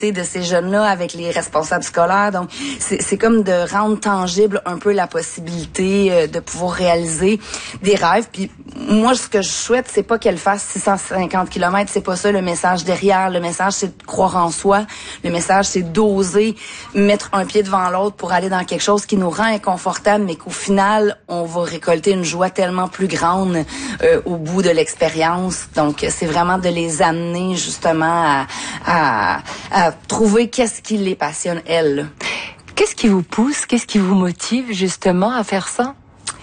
de ces jeunes-là avec les responsables scolaires. Donc, c'est comme de rendre tangible un peu la possibilité de pouvoir réaliser des rêves. Puis moi, ce que je souhaite, c'est pas qu'elle fasse 650 km, c'est pas ça le message derrière. Le message, c'est de croire en soi. Le message, c'est d'oser mettre un pied devant l'autre pour aller dans quelque chose qui nous rend inconfortable, mais qu'au final, on va récolter une joie tellement plus grande au bout de l'expérience. Donc, c'est vraiment de les amener justement à trouver qu'est-ce qui les passionne, elles. Qu'est-ce qui vous pousse, qu'est-ce qui vous motive justement à faire ça?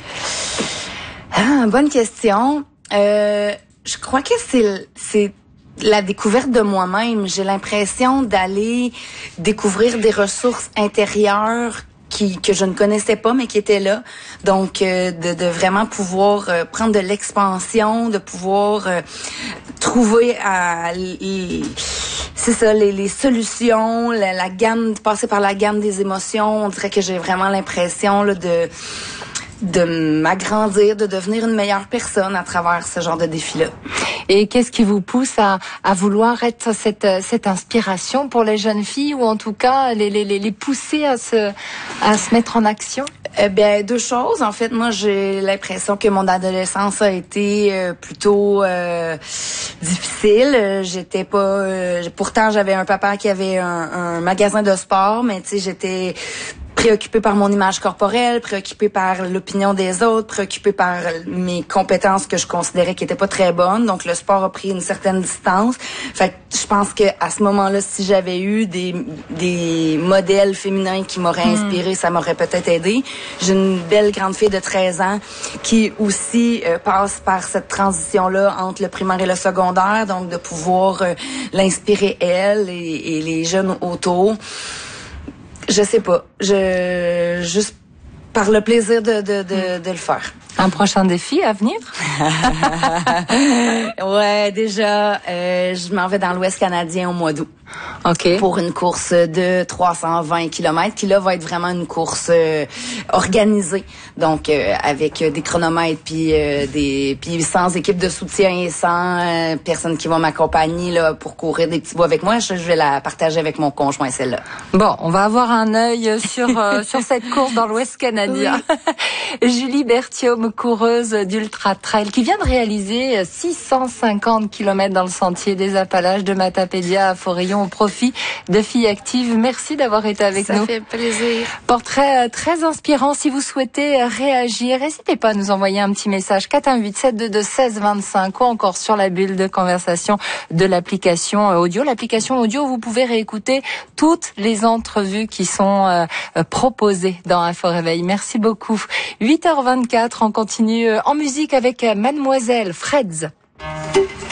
Bonne question. Je crois que c'est la découverte de moi-même. J'ai l'impression d'aller découvrir des ressources intérieures que je ne connaissais pas, mais qui étaient là. Donc, de vraiment pouvoir prendre de l'expansion, de pouvoir trouver c'est ça, les solutions, la gamme, de passer par la gamme des émotions. On dirait que j'ai vraiment l'impression là, de m'agrandir, de devenir une meilleure personne à travers ce genre de défi-là. Et qu'est-ce qui vous pousse à vouloir être cette inspiration pour les jeunes filles, ou en tout cas les pousser à se mettre en action? Bien, deux choses. En fait, moi, j'ai l'impression que mon adolescence a été plutôt difficile. J'étais pas... pourtant, j'avais un papa qui avait un magasin de sport, mais tu sais, j'étais préoccupée par mon image corporelle, préoccupée par l'opinion des autres, préoccupée par mes compétences que je considérais qui étaient pas très bonnes. Donc, le sport a pris une certaine distance. Fait que je pense que à ce moment-là, si j'avais eu des modèles féminins qui m'auraient inspirée, ça m'aurait peut-être aidé. J'ai une belle grande fille de 13 ans qui aussi passe par cette transition-là entre le primaire et le secondaire. Donc, de pouvoir l'inspirer elle et les jeunes autour. Je sais pas. Juste par le plaisir de le faire. Un prochain défi à venir? Ouais, déjà, je m'en vais dans l'Ouest canadien au mois d'août. OK. Pour une course de 320 km qui là va être vraiment une course organisée. Donc avec des chronomètres puis sans équipe de soutien et sans personne qui va m'accompagner là pour courir des petits bouts avec moi, je vais la partager avec mon conjoint celle-là. Bon, on va avoir un œil sur cette course dans l'Ouest canadien. Oui. Julie Berthiaume, coureuse d'Ultra Trail, qui vient de réaliser 650 km dans le sentier des Appalaches de Matapédia à Forillon au profit de Filles Actives. Merci d'avoir été avec nous. Ça fait plaisir. Portrait très inspirant. Si vous souhaitez réagir, n'hésitez pas à nous envoyer un petit message 418-722-1625 ou encore sur la bulle de conversation de l'application audio. L'application audio, vous pouvez réécouter toutes les entrevues qui sont proposées dans Info Réveil. Merci beaucoup. 8h24, on continue en musique avec Mademoiselle Freds.